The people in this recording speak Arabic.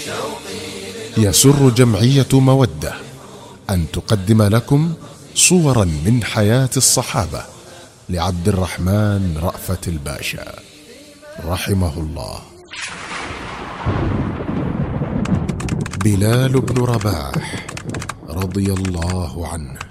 يسر جمعية مودة أن تقدم لكم صورا من حياة الصحابة لعبد الرحمن رأفت الباشا رحمه الله. بلال بن رباح رضي الله عنه